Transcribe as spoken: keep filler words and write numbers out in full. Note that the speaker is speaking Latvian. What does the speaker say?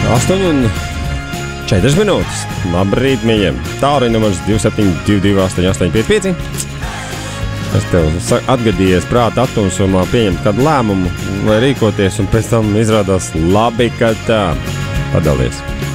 astoņi un četras minūtes. Labrīt, mīļiem. Tālruņa numurs divi septiņi divi divi astoņi astoņi pieci pieci. Es tev atgadījies prāta attumsumā pieņemt kādu lēmumu vai rīkoties, un pēc tam izrādās labi, ka tā. Padalies.